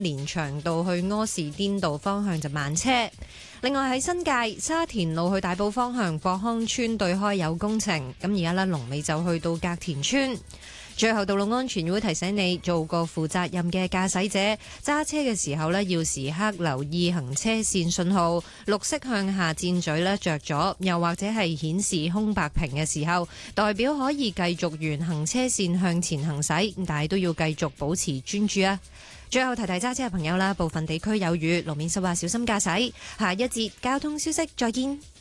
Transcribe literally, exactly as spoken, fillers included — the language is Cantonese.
連翔道去柯士甸道方向就慢車。另外喺新界沙田路去大埔方向博康村對開有工程，咁而家呢龍尾就去到隔田村。最後，道路安全會提醒你，做個負責任嘅駕駛者，揸車嘅時候呢要時刻留意行車線信號，綠色向下箭嘴呢着咗，又或者係顯示空白屏嘅時候，代表可以繼續沿行車線向前行駛，但係都要繼續保持專注啊！最後提提揸車嘅朋友啦，部分地區有雨，路面濕滑，小心駕駛。下一節交通消息，再見。